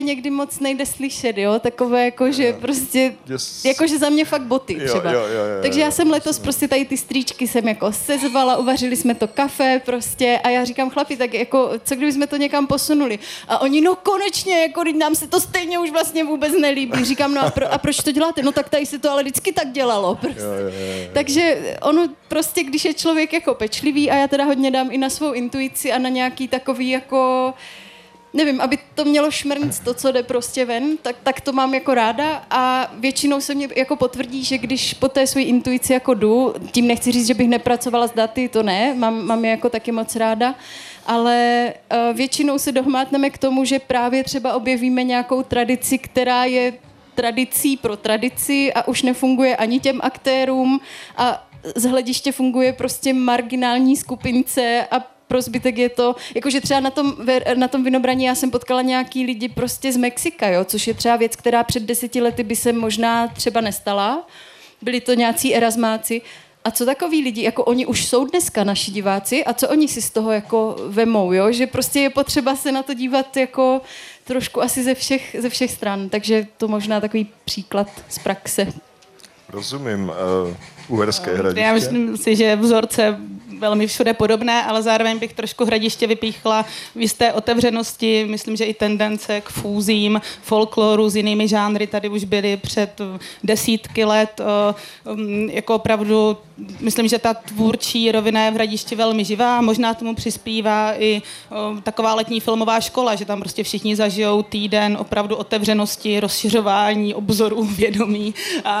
někdy moc nejde slyšet, jo, takové jako, že prostě, jakože za mě fakt boty třeba. Jo. Takže já jsem letos prostě tady ty strýčky jsem jako sezvala, uvařili jsme to kafe prostě a já říkám chlapi, tak jako, co kdyby jsme to někam posunuli? A oni, no konečně, jako nám se to stejně už vlastně vůbec nelíbí. Říkám, no a proč to děláte? No tak tady se to ale vždycky tak dělalo. Prostě. Jo. Takže ono prostě, když je člověk jako pečlivý a já teda hodně dám i na svou intuici a na nějaký takový jako nevím, aby to mělo šmrnc to, co jde prostě ven, tak to mám jako ráda a většinou se mě jako potvrdí, že když po té své intuici jako jdu, tím nechci říct, že bych nepracovala s daty, to ne, mám je jako taky moc ráda, ale většinou se dohmátneme k tomu, že právě třeba objevíme nějakou tradici, která je tradicí pro tradici a už nefunguje ani těm aktérům a z hlediště funguje prostě marginální skupince a pro zbytek je to, jakože třeba na tom Vinobraní já jsem potkala nějaký lidi prostě z Mexika, jo, což je třeba věc, která před 10 lety by se možná třeba nestala. Byli to nějací erasmáci. A co takový lidi, jako oni už jsou dneska naši diváci a co oni si z toho jako vemou, jo, že prostě je potřeba se na to dívat jako trošku asi ze všech stran, takže to možná takový příklad z praxe. Rozumím. Uherské Hradiště? Já myslím si, že vzorce velmi všude podobné, ale zároveň bych trošku Hradiště vypíchla v jisté otevřenosti. Myslím, že i tendence k fúzím folkloru s jinými žánry tady už byly před desítky let. Jako opravdu, myslím, že ta tvůrčí rovina je v Hradišti velmi živá. Možná tomu přispívá i taková letní filmová škola, že tam prostě všichni zažijou týden opravdu otevřenosti, rozšiřování obzorů, vědomí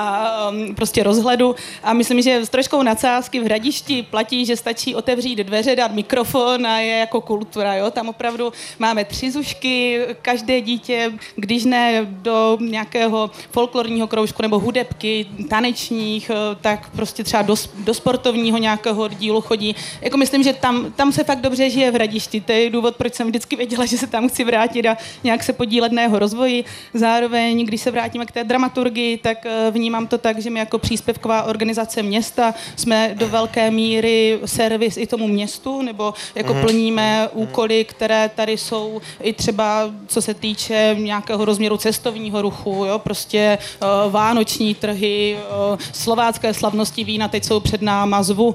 a prostě rozhledu. A myslím, že s troškou nadsázky v Hradišti platí, že stačí otevřít dveře, dát mikrofon a je jako kultura. Jo? Tam opravdu máme 3 zušky, každé dítě, když ne do nějakého folklorního kroužku nebo hudebky, tanečních, tak prostě třeba do sportovního nějakého dílu chodí. Jako myslím, že tam se fakt dobře žije v Hradišti. To je důvod, proč jsem vždycky věděla, že se tam chci vrátit a nějak se podílet na jeho rozvoji. Zároveň, když se vrátíme k té dramaturgii, tak vnímám to tak, že my jako příspěvková organizace města jsme do velké míry servis i tomu městu, nebo jako plníme úkoly, které tady jsou i třeba, co se týče nějakého rozměru cestovního ruchu, jo, prostě vánoční trhy, slovácké slavnosti vína, teď jsou před náma, zvu.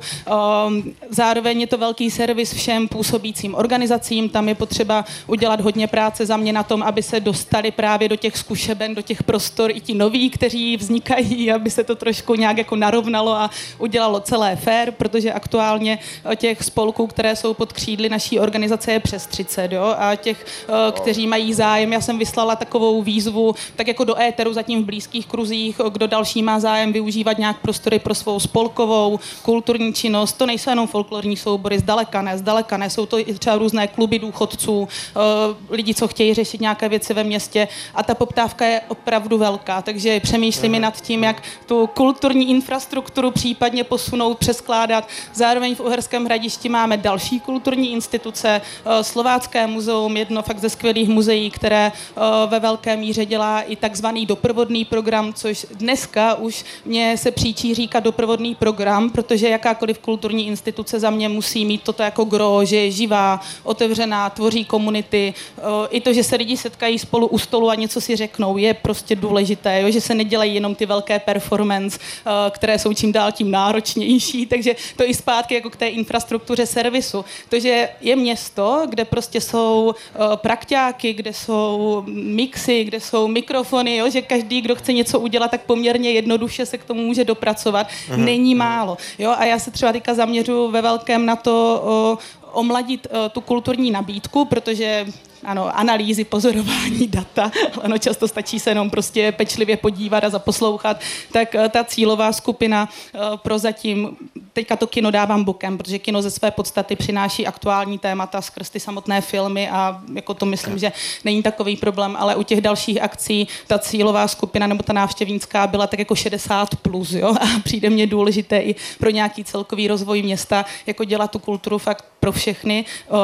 Zároveň je to velký servis všem působícím organizacím, tam je potřeba udělat hodně práce za mě na tom, aby se dostali právě do těch zkušeben, do těch prostor i ti noví, kteří vznikají, aby se to trošku nějak jako narovnalo a udělalo celé fair, protože aktuálně těch spolků, které jsou pod křídly naší organizace, je přes 30, jo? A těch, kteří mají zájem, já jsem vyslala takovou výzvu, tak jako do éteru zatím v blízkých kruzích, kdo další má zájem využívat nějak prostory pro svou spolkovou, kulturní činnost, to nejsou jenom folklorní soubory, zdaleka ne, jsou to i třeba různé kluby důchodců, lidi, co chtějí řešit nějaké věci ve městě a ta poptávka je opravdu velká, takže přemýšlíme nad tím, jak tu kulturní infrastrukturu případně posunout, přeskládat. Zároveň v Uherském Hradišti máme další kulturní instituce, Slovácké muzeum, jedno fakt ze skvělých muzeí, které ve velké míře dělá i takzvaný doprovodný program, což dneska už mě se příčí říkat doprovodný program, protože jakákoliv kulturní instituce za mě musí mít toto jako gro, že je živá, otevřená, tvoří komunity. I to, že se lidi setkají spolu u stolu a něco si řeknou, je prostě důležité, jo? Že se nedělají jenom ty velké performance, které jsou čím dál tím náročnější, takže to i zpátky jako k té infrastruktuře servisu. To, že je město, kde prostě jsou prakťáky, kde jsou mixy, kde jsou mikrofony, jo? Že každý, kdo chce něco udělat, tak poměrně jednoduše se k tomu může dopracovat, není málo. Jo? A já se třeba teďka zaměřuji ve velkém na to omladit tu kulturní nabídku, protože ano, analýzy, pozorování, data, ano, často stačí se jenom prostě pečlivě podívat a zaposlouchat, tak ta cílová skupina prozatím, teďka to kino dávám bokem, protože kino ze své podstaty přináší aktuální témata skrz ty samotné filmy a jako to myslím, že není takový problém, ale u těch dalších akcí ta cílová skupina nebo ta návštěvnická byla tak jako 60+, jo, a přijde mně důležité i pro nějaký celkový rozvoj města, jako dělat tu kulturu fakt pro všechny,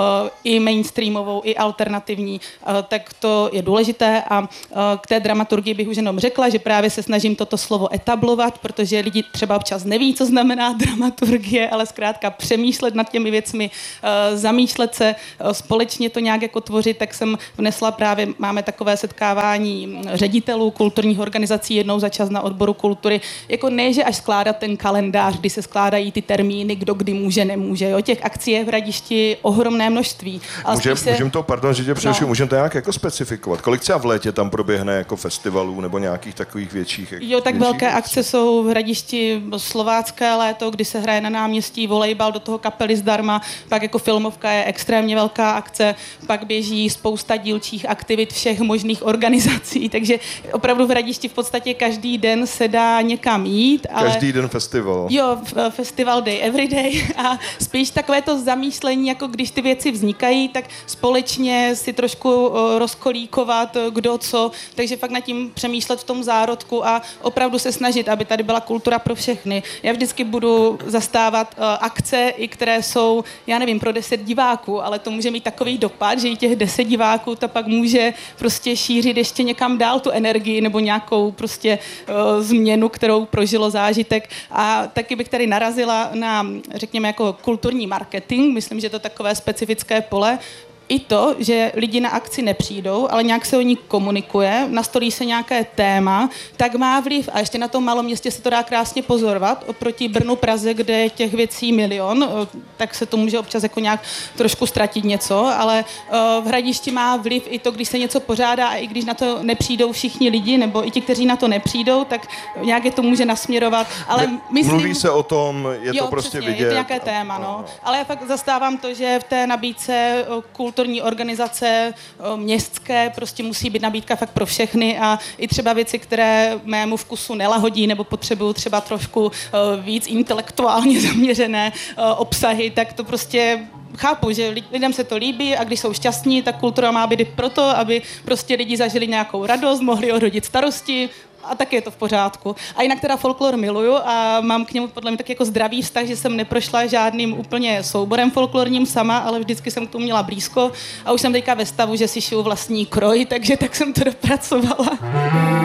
i mainstreamovou, i alternativní, tak to je důležité a k té dramaturgii bych už jenom řekla, že právě se snažím toto slovo etablovat, protože lidi třeba občas neví, co znamená dramaturgie, ale zkrátka přemýšlet nad těmi věcmi, zamýšlet se, společně to nějak jako tvořit, tak jsem vnesla právě, máme takové setkávání ředitelů kulturních organizací jednou za čas na odboru kultury, jako ne, že až skládat ten kalendář, kdy se skládají ty termíny, kdo kdy může, nemůže. Jo? Těch akcí je v Hradišti ohromné množství. Můžeme to, pardon, že tě přerušuju, můžeme to nějak jako specifikovat? Kolik třeba v létě tam proběhne jako festivalů nebo nějakých takových větších? Jo, tak větších velké akce jsou v Hradišti slovácké léto, kdy se hraje na náměstí volejbal, do toho kapely zdarma, pak jako filmovka je extrémně velká akce, pak běží spousta dílčích aktivit všech možných organizací, takže opravdu v Hradišti v podstatě každý den se dá někam jít. Ale... Každý den festival. Jo, festival day, every day a spíš takové to zamýšlení, jako když ty věci vznikají, tak společně si trošku rozkolíkovat, kdo co, takže fakt nad tím přemýšlet v tom zárodku a opravdu se snažit, aby tady byla kultura pro všechny. Já vždycky budu zastávat akce, i které jsou, já nevím, pro 10 diváků, ale to může mít takový dopad, že i těch 10 diváků to pak může prostě šířit ještě někam dál tu energii nebo nějakou prostě změnu, kterou prožilo zážitek. A taky bych tady narazila na, řekněme, jako kulturní marketing. Myslím, že to je takové specifické pole. I to, že lidi na akci nepřijdou, ale nějak se o ní komunikuje, nastolí se nějaké téma, tak má vliv. A ještě na tom malom městě se to dá krásně pozorovat. Oproti Brnu, Praze, kde je těch věcí milion, tak se to může občas jako nějak trošku ztratit něco, ale v Hradišti má vliv i to, když se něco pořádá a i když na to nepřijdou všichni lidi, nebo i ti, kteří na to nepřijdou, tak nějak je to může nasměrovat. Ale myslím, mluví se o tom, je to prostě přesně, vidět. Je to nějaké téma, no. Ale já fakt zastávám to, že v té nabídce kulturní organizace městské prostě musí být nabídka fakt pro všechny a i třeba věci, které mému vkusu nelahodí nebo potřebuju třeba trošku víc intelektuálně zaměřené obsahy, tak to prostě chápu, že lidem se to líbí a když jsou šťastní, tak kultura má být proto, aby prostě lidi zažili nějakou radost, mohli odhodit starosti, a taky je to v pořádku. A jinak teda folklor miluju a mám k němu podle mě tak jako zdravý vztah, že jsem neprošla žádným úplně souborem folklorním sama, ale vždycky jsem k tomu měla blízko a už jsem teďka ve stavu, že si šiju vlastní kroj, takže tak jsem to dopracovala.